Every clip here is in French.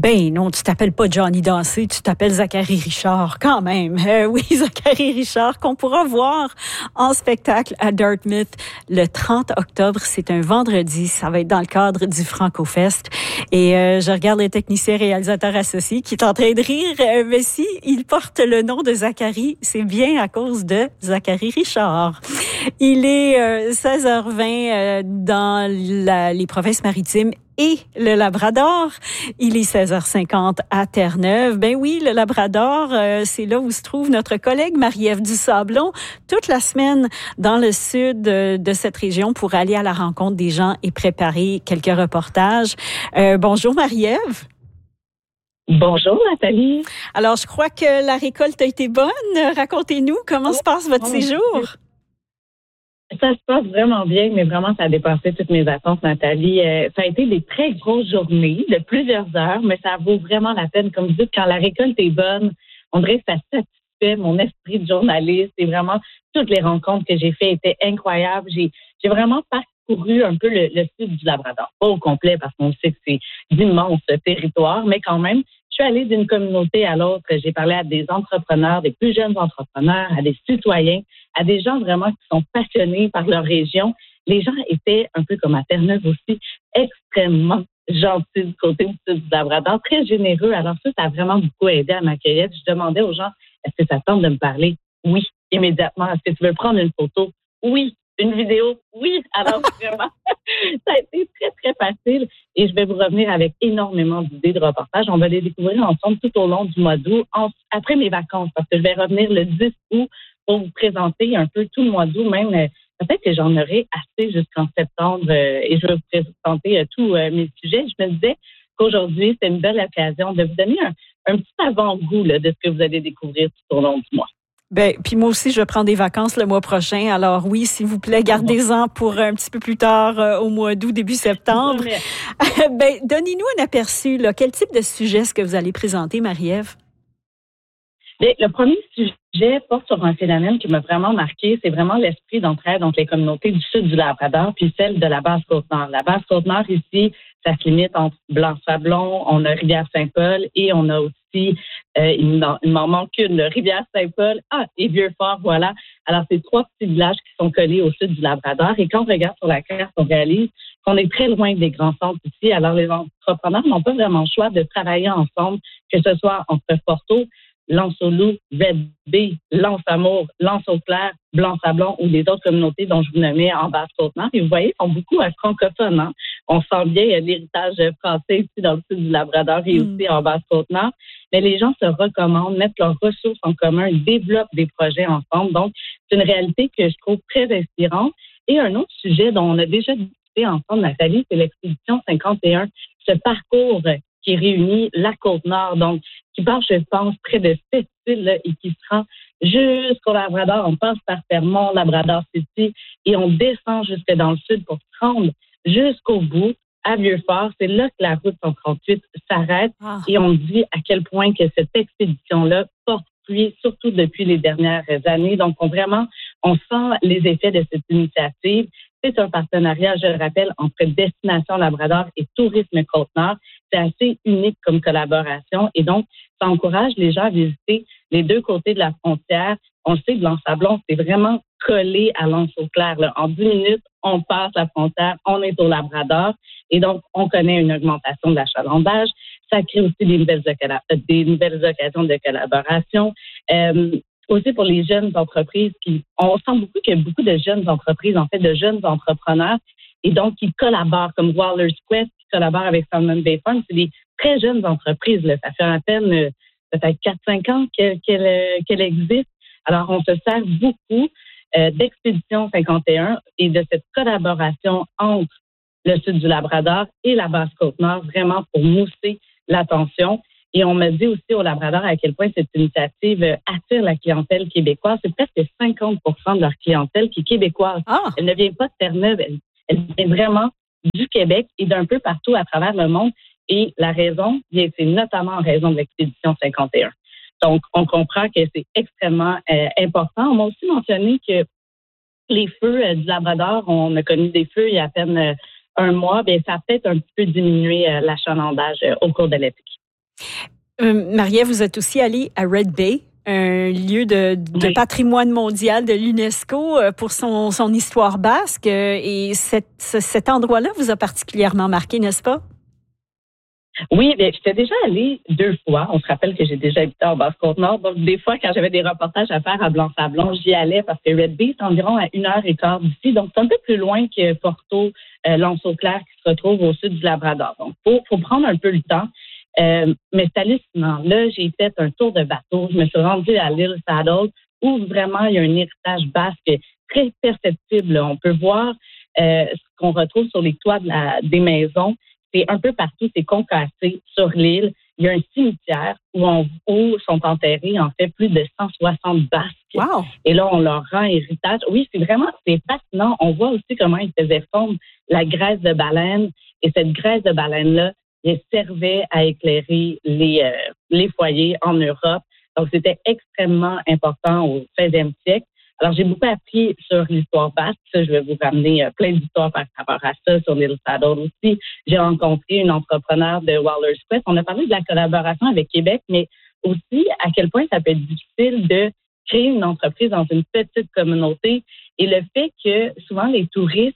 Ben non, tu t'appelles pas Johnny Dansé, tu t'appelles Zachary Richard quand même. Oui, Zachary Richard qu'on pourra voir en spectacle à Dartmouth le 30 octobre. C'est un vendredi. Ça va être dans le cadre du FrancoFest. Et je regarde le technicien réalisateur associé qui est en train de rire. Mais si il porte le nom de Zachary, c'est bien à cause de Zachary Richard. Il est 16h20 dans les provinces maritimes et le Labrador. Il est 16h50 à Terre-Neuve. Ben oui, le Labrador, c'est là où se trouve notre collègue Marie-Ève Dusablon toute la semaine dans le sud de cette région pour aller à la rencontre des gens et préparer quelques reportages. Bonjour Marie-Ève. Bonjour Nathalie. Alors, je crois que la récolte a été bonne. Racontez-nous comment se passe votre séjour. Ça se passe vraiment bien, mais vraiment, ça a dépassé toutes mes attentes, Nathalie. Ça a été des très grosses journées de plusieurs heures, mais ça vaut vraiment la peine. Comme vous dites, quand la récolte est bonne, on dirait que ça satisfait mon esprit de journaliste. Et vraiment, toutes les rencontres que j'ai faites étaient incroyables. J'ai vraiment parcouru un peu le sud du Labrador. Pas au complet, parce qu'on sait que c'est d'immenses territoires, mais quand même, je suis allée d'une communauté à l'autre. J'ai parlé à des entrepreneurs, des plus jeunes entrepreneurs, à des citoyens, à des gens vraiment qui sont passionnés par leur région. Les gens étaient, un peu comme à Terre-Neuve aussi, extrêmement gentils du côté du sud du Labrador, très généreux. Alors ça a vraiment beaucoup aidé à m'accueillir. Je demandais aux gens, est-ce que ça tente de me parler? Oui, immédiatement. Est-ce que tu veux prendre une photo? Oui. Une vidéo? Oui. Alors vraiment, ça a été très, très facile. Et je vais vous revenir avec énormément d'idées de reportages. On va les découvrir ensemble tout au long du mois d'août, après mes vacances, parce que je vais revenir le 10 août pour vous présenter un peu tout le mois d'août, même peut-être que j'en aurai assez jusqu'en septembre et je vais vous présenter tous mes sujets. Je me disais qu'aujourd'hui, c'est une belle occasion de vous donner un petit avant-goût là, de ce que vous allez découvrir tout au long du mois. Ben, puis moi aussi, je prends des vacances le mois prochain. Alors oui, s'il vous plaît, gardez-en pour un petit peu plus tard au mois d'août, début septembre. Ben, donnez-nous un aperçu. Là. Quel type de sujet est-ce que vous allez présenter, Marie-Ève? Bien, le premier sujet porte sur un phénomène qui m'a vraiment marqué. C'est vraiment l'esprit d'entraide entre les communautés du sud du Labrador puis celle de la Basse-Côte-Nord. La Basse-Côte-Nord, ici, ça se limite entre Blanc-Sablon, on a Rivière-Saint-Paul et on a aussi, il m'en manque une, Rivière-Saint-Paul, et Vieux-Fort, voilà. Alors, c'est trois petits villages qui sont collés au sud du Labrador. Et quand on regarde sur la carte, on réalise qu'on est très loin des grands centres ici. Alors, les entrepreneurs n'ont pas vraiment le choix de travailler ensemble, que ce soit entre Porto, Lance-au-Loup, Red Bay, Lance-Amour, Lance-au-Clair, Blanc-Sablon ou les autres communautés dont je vous nommais en Basse-Côte-Nord. Et vous voyez, ils sont beaucoup francophones. Hein? On sent bien l'héritage français ici dans le sud du Labrador et aussi en Basse-Côte-Nord. Mais les gens se recommandent, mettent leurs ressources en commun, développent des projets ensemble. Donc, c'est une réalité que je trouve très inspirante. Et un autre sujet dont on a déjà discuté ensemble, Nathalie, c'est l'expédition 51, ce parcours qui réunit la Côte-Nord, donc qui part, je pense, près de cette île et qui se rend jusqu'au Labrador. On passe par Fermont, Labrador City et on descend jusque dans le sud pour se rendre jusqu'au bout, à Vieux-Fort. C'est là que la route 138 s'arrête et on dit à quel point que cette expédition-là porte fruit, surtout depuis les dernières années. Donc, on sent les effets de cette initiative. C'est un partenariat, je le rappelle, entre Destination Labrador et Tourisme Côte-Nord. C'est assez unique comme collaboration et donc, ça encourage les gens à visiter les deux côtés de la frontière. On le sait, Blanc-Sablon, c'est vraiment collé à Lance-au-Clair. En 10 minutes, on passe la frontière, on est au Labrador et donc, on connaît une augmentation de l'achalandage. Ça crée aussi des nouvelles occasions de collaboration. Aussi pour les jeunes entreprises on sent beaucoup qu'il y a beaucoup de jeunes entreprises, en fait, de jeunes entrepreneurs, et donc qui collaborent, comme Waller's Quest, qui collabore avec Salmon Bay Farm. C'est des très jeunes entreprises, là. Ça fait à peine peut-être 4-5 ans qu'elle existe. Alors, on se sert beaucoup d'Expédition 51 et de cette collaboration entre le sud du Labrador et la Basse-Côte-Nord, vraiment pour mousser l'attention. Et on m'a dit aussi au Labrador à quel point cette initiative attire la clientèle québécoise. C'est presque 50% de leur clientèle qui est québécoise. Elle ne vient pas de Terre-Neuve, elle vient vraiment du Québec et d'un peu partout à travers le monde. Et la raison, c'est notamment en raison de l'Expédition 51. Donc, on comprend que c'est extrêmement important. On m'a aussi mentionné que les feux du Labrador, on a connu des feux il y a à peine un mois, bien, ça a peut-être un petit peu diminué l'achalandage au cours de l'été. Marie-Ève, vous êtes aussi allée à Red Bay, un lieu de patrimoine mondial de l'UNESCO pour son histoire basque. Et cet endroit-là vous a particulièrement marqué, n'est-ce pas? Oui, bien, j'étais déjà allée 2 fois. On se rappelle que j'ai déjà habité en Basse-Côte-Nord. Donc, des fois, quand j'avais des reportages à faire à Blanc-Sablon, j'y allais parce que Red Bay, c'est environ à 1 heure et quart d'ici. Donc, c'est un peu plus loin que Porto, L'Anse-aux-Claires, qui se retrouve au sud du Labrador. Donc, faut prendre un peu le temps. Mais c'est hallucinant. Là, j'ai fait un tour de bateau. Je me suis rendue à l'île Saddle, où vraiment il y a un héritage basque très perceptible. On peut voir ce qu'on retrouve sur les toits des maisons. C'est un peu partout, c'est concassé sur l'île. Il y a un cimetière où sont enterrés, en fait, plus de 160 Basques. Wow! Et là, on leur rend héritage. Oui, c'est fascinant. On voit aussi comment ils faisaient fondre la graisse de baleine. Et cette graisse de baleine-là, elle servait à éclairer les foyers en Europe. Donc, c'était extrêmement important au 16e siècle. Alors, j'ai beaucoup appris sur l'histoire basque. Ça, je vais vous ramener plein d'histoires par rapport à ça sur l'île Saddle aussi. J'ai rencontré une entrepreneur de Waller's Quest. On a parlé de la collaboration avec Québec, mais aussi à quel point ça peut être difficile de créer une entreprise dans une petite communauté. Et le fait que souvent les touristes,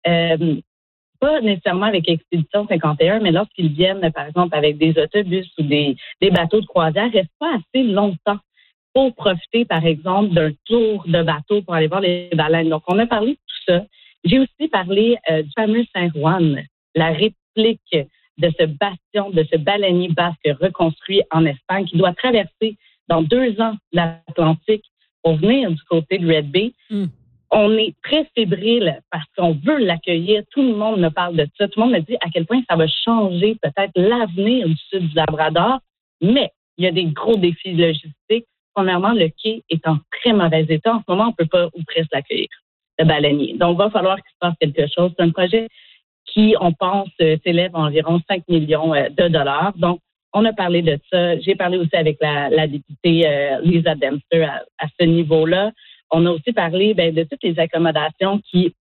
pas nécessairement avec Expédition 51, mais lorsqu'ils viennent, par exemple, avec des autobus ou des bateaux de croisière, restent pas assez longtemps pour profiter, par exemple, d'un tour de bateau pour aller voir les baleines. Donc, on a parlé de tout ça. J'ai aussi parlé du fameux Saint Juan, la réplique de ce bastion, de ce baleinier basque reconstruit en Espagne, qui doit traverser dans 2 ans l'Atlantique pour venir du côté de Red Bay. On est très fébrile parce qu'on veut l'accueillir. Tout le monde me parle de ça. Tout le monde me dit à quel point ça va changer peut-être l'avenir du sud du Labrador. Mais il y a des gros défis logistiques. Premièrement, le quai est en très mauvais état. En ce moment, on ne peut pas ou presque l'accueillir, le baleinier. Donc, il va falloir qu'il se passe quelque chose. C'est un projet qui, on pense, s'élève à environ 5 millions de dollars. Donc, on a parlé de ça. J'ai parlé aussi avec la députée Lisa Dempster à ce niveau-là. On a aussi parlé de toutes les accommodations qui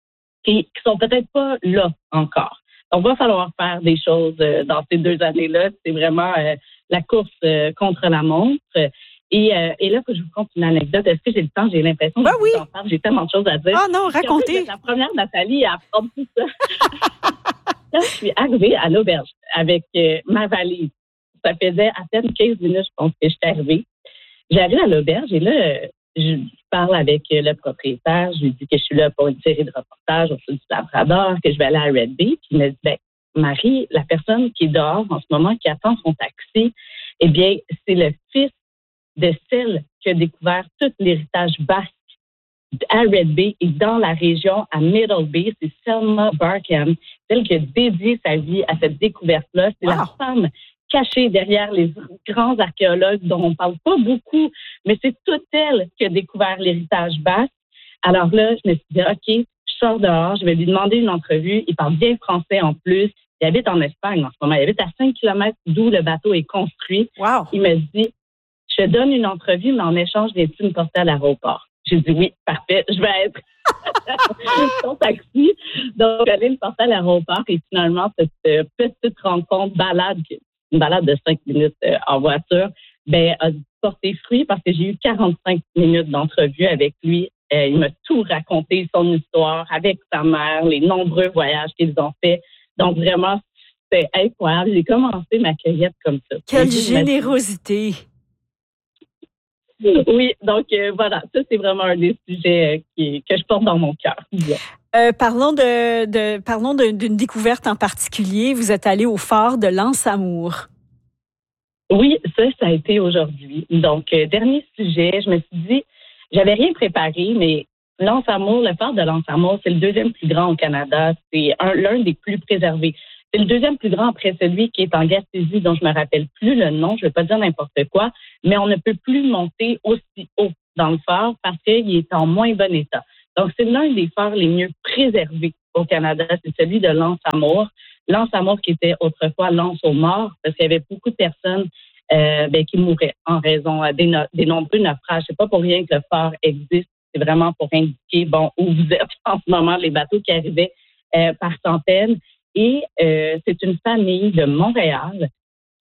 sont peut-être pas là encore. Donc, il va falloir faire des choses dans ces 2 années-là. C'est vraiment la course contre la montre. Et là, il faut que je vous conte une anecdote. Est-ce que j'ai le temps? J'ai l'impression que Oui. je vous en parle. J'ai tellement de choses à dire. Ah non, racontez. C'est la première Nathalie à apprendre tout ça. Quand je suis arrivée à l'auberge avec ma valise, ça faisait à peine 15 minutes, je pense, que je suis arrivée. J'arrive à l'auberge et là, je parle avec le propriétaire. Je lui dis que je suis là pour une série de reportages au sud du Labrador, que je vais aller à Red Bay. Puis il me dit, Marie, la personne qui est dehors en ce moment, qui attend son taxi, eh bien, c'est le fils de celle qui a découvert tout l'héritage basque à Red Bay et dans la région à Middle Bay. C'est Selma Barkham, celle qui a dédié sa vie à cette découverte-là. C'est la femme cachée derrière les grands archéologues dont on ne parle pas beaucoup, mais c'est toute elle qui a découvert l'héritage basque. Alors là, je me suis dit, OK, je sors dehors, je vais lui demander une entrevue. Il parle bien français en plus. Il habite en Espagne en ce moment. Il habite à 5 kilomètres d'où le bateau est construit. Wow. Il me dit, je te donne une entrevue, mais en échange, viens-tu me porter à l'aéroport? J'ai dit oui, parfait, je vais être son taxi. Donc, j'allais me porter à l'aéroport et finalement, cette petite rencontre, une balade de 5 minutes en voiture, a porté fruit parce que j'ai eu 45 minutes d'entrevue avec lui. Il m'a tout raconté, son histoire avec sa mère, les nombreux voyages qu'ils ont fait. Donc, vraiment, c'était incroyable. J'ai commencé ma cueillette comme ça. Quelle générosité! Oui, donc voilà, ça c'est vraiment un des sujets que je porte dans mon cœur. Parlons d'une découverte en particulier. Vous êtes allé au phare de l'Anse-Amour. Oui, ça a été aujourd'hui. Donc, dernier sujet, je me suis dit, j'avais rien préparé, mais l'Anse-Amour, le phare de l'Anse-Amour, c'est le 2e plus grand au Canada. C'est l'un des plus préservés. C'est le 2e plus grand après celui qui est en Gaspésie, dont je me rappelle plus le nom, je ne vais pas dire n'importe quoi, mais on ne peut plus monter aussi haut dans le phare parce qu'il est en moins bon état. Donc, c'est l'un des phares les mieux préservés au Canada, c'est celui de l'Anse-Amour. L'Anse-Amour qui était autrefois l'Anse-aux-Morts, parce qu'il y avait beaucoup de personnes qui mouraient en raison des nombreux naufrages. C'est pas pour rien que le phare existe, c'est vraiment pour indiquer où vous êtes en ce moment, les bateaux qui arrivaient par centaines. Et c'est une famille de Montréal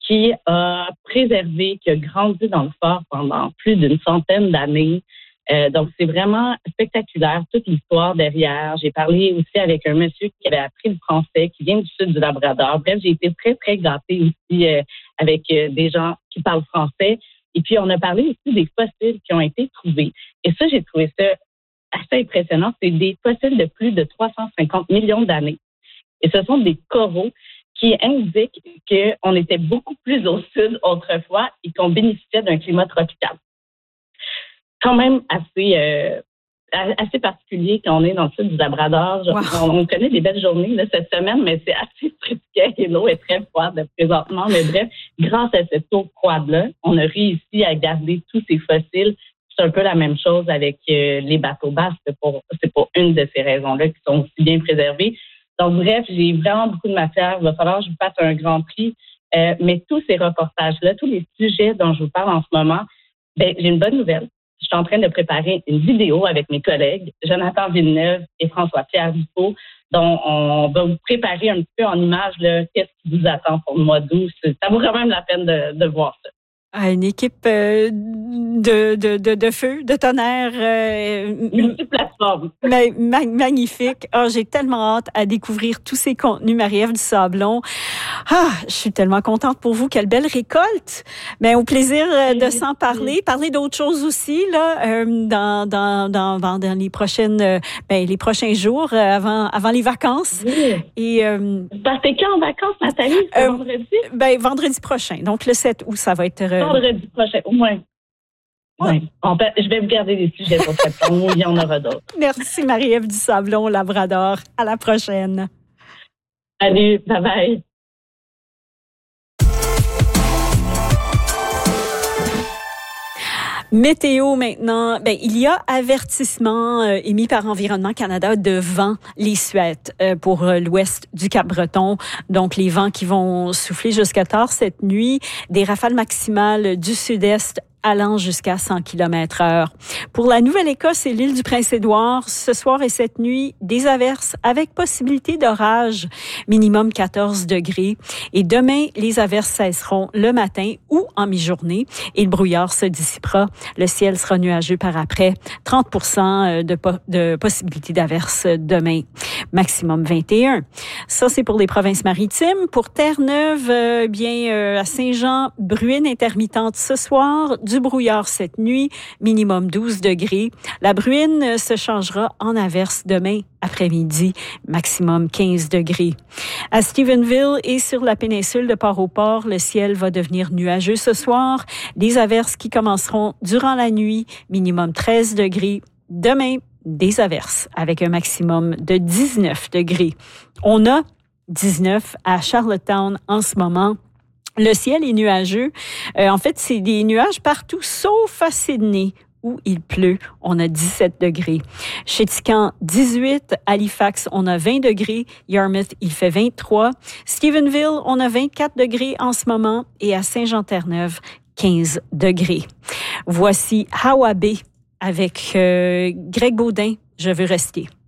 qui a préservé, qui a grandi dans le fort pendant plus d'une centaine d'années. Donc, c'est vraiment spectaculaire, toute l'histoire derrière. J'ai parlé aussi avec un monsieur qui avait appris le français, qui vient du sud du Labrador. Bref, j'ai été très, très gâtée aussi avec des gens qui parlent français. Et puis, on a parlé aussi des fossiles qui ont été trouvés. Et ça, j'ai trouvé ça assez impressionnant. C'est des fossiles de plus de 350 millions d'années. Et ce sont des coraux qui indiquent qu'on était beaucoup plus au sud autrefois et qu'on bénéficiait d'un climat tropical. Quand même assez particulier quand on est dans le sud du Labrador. Wow. On connaît des belles journées là, cette semaine, mais c'est assez frisquet et l'eau est très froide présentement. Mais bref, grâce à cette eau froide-là, on a réussi à garder tous ces fossiles. C'est un peu la même chose avec les bateaux basses. C'est pour une de ces raisons-là qui sont aussi bien préservés. Donc bref, j'ai vraiment beaucoup de matière. Il va falloir que je vous fasse un grand prix. Mais tous ces reportages-là, tous les sujets dont je vous parle en ce moment, j'ai une bonne nouvelle. Je suis en train de préparer une vidéo avec mes collègues, Jonathan Villeneuve et François-Pierre Dufault, dont on va vous préparer un petit peu en images qu'est-ce qui vous attend pour le mois d'août. Ça vaut quand même la peine de voir ça. Une équipe de feu, de tonnerre. Multiplateforme. Magnifique. Oh, j'ai tellement hâte à découvrir tous ces contenus, Marie-Ève Dusablon. Je suis tellement contente pour vous. Quelle belle récolte. Mais au plaisir de s'en parler. Parler d'autres choses aussi, là, dans les prochaines, les prochains jours, avant les vacances. Oui. Et, partez quand en vacances, Nathalie? Vendredi? Vendredi prochain. Donc, le 7 août, ça va être vendredi prochain, au moins. Oui. Je vais vous garder des sujets pour septembre. Il y en aura d'autres. Merci, Marie-Ève Dusablon, Labrador. À la prochaine. Salut. Bye-bye. Météo maintenant, il y a avertissement émis par Environnement Canada de vent, les Suettes pour l'ouest du Cap-Breton. Donc les vents qui vont souffler jusqu'à tard cette nuit, des rafales maximales du sud-est allant jusqu'à 100 km/h. Pour la Nouvelle-Écosse et l'île du Prince-Édouard, ce soir et cette nuit, des averses avec possibilité d'orage, minimum 14 degrés. Et demain, les averses cesseront le matin ou en mi-journée et le brouillard se dissipera. Le ciel sera nuageux par après. 30% de possibilité d'averses demain. Maximum 21. Ça, c'est pour les provinces maritimes. Pour Terre-Neuve, à Saint-Jean, bruine intermittente ce soir, du brouillard cette nuit, minimum 12 degrés. La bruine se changera en averse demain après-midi, maximum 15 degrés. À Stephenville et sur la péninsule de Port-au-Port, le ciel va devenir nuageux ce soir. Des averses qui commenceront durant la nuit, minimum 13 degrés. Demain, des averses avec un maximum de 19 degrés. On a 19 à Charlottetown en ce moment. Le ciel est nuageux. En fait, c'est des nuages partout, sauf à Sydney, où il pleut. On a 17 degrés. Chéticamp, 18. Halifax, on a 20 degrés. Yarmouth, il fait 23. Stephenville, on a 24 degrés en ce moment. Et à Saint-Jean-Terre-Neuve, 15 degrés. Voici Hawa Bay avec Greg Baudin, Je veux rester.